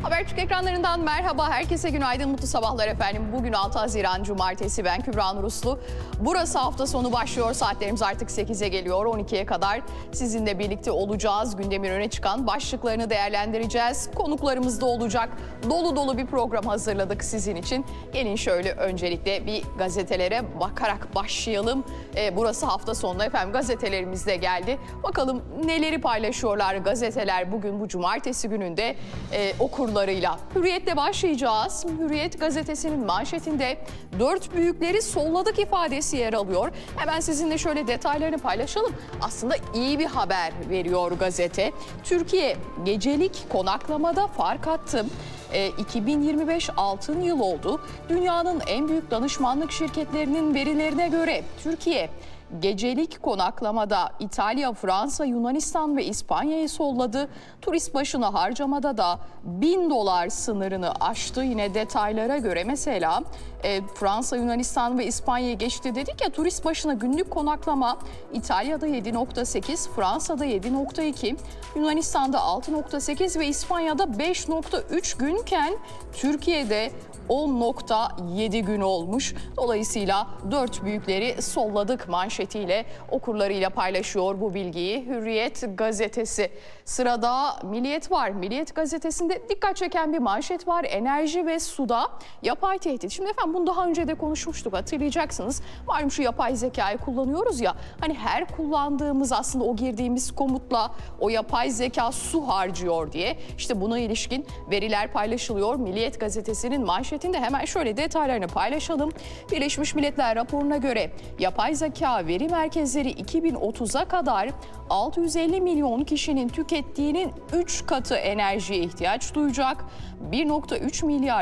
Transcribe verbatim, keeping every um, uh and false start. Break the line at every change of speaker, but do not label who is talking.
Habertürk ekranlarından merhaba, herkese günaydın, mutlu sabahlar efendim. Bugün altı Haziran Cumartesi, ben Kübra Nur Uslu. Burası hafta sonu başlıyor, saatlerimiz artık sekize geliyor, on ikiye kadar sizinle birlikte olacağız. Gündemin öne çıkan başlıklarını değerlendireceğiz, konuklarımız da olacak. Dolu dolu bir program hazırladık sizin için. Gelin şöyle öncelikle bir gazetelere bakarak başlayalım. Ee, burası hafta sonu efendim, gazetelerimiz de geldi. Bakalım neleri paylaşıyorlar gazeteler bugün bu cumartesi gününde e, okurlarıyla. Hürriyet'le başlayacağız. Hürriyet gazetesinin manşetinde dört büyükleri solladık ifadesi yer alıyor. Hemen sizinle şöyle detaylarını paylaşalım. Aslında iyi bir haber veriyor gazete. Türkiye gecelik konaklamada fark attı. E, iki bin yirmi beş altın yıl oldu. Dünyanın en büyük danışmanlık şirketlerinin verilerine göre Türkiye gecelik konaklamada İtalya, Fransa, Yunanistan ve İspanya'yı solladı. Turist başına harcamada da bin dolar sınırını aştı. Yine detaylara göre mesela e, Fransa, Yunanistan ve İspanya'yı geçti dedik ya, turist başına günlük konaklama İtalya'da yedi nokta sekiz, Fransa'da yedi nokta iki, Yunanistan'da altı nokta sekiz ve İspanya'da beş nokta üç günken Türkiye'de on nokta yedi gün olmuş. Dolayısıyla dört büyükleri solladık manşetiyle okurlarıyla paylaşıyor bu bilgiyi Hürriyet gazetesi. Sırada Milliyet var. Milliyet gazetesinde dikkat çeken bir manşet var. Enerji ve suda yapay tehdit. Şimdi efendim bunu daha önce de konuşmuştuk, hatırlayacaksınız. Malum şu yapay zekayı kullanıyoruz ya. Hani her kullandığımız, aslında o girdiğimiz komutla o yapay zeka su harcıyor diye. İşte buna ilişkin veriler paylaşılıyor. Milliyet gazetesinin manşetinde hemen şöyle detaylarını paylaşalım. Birleşmiş Milletler raporuna göre yapay zeka veri merkezleri iki bin otuza kadar altı yüz elli milyon kişinin tükettiğinin üç katı enerjiye ihtiyaç duyacak. bir nokta üç milyar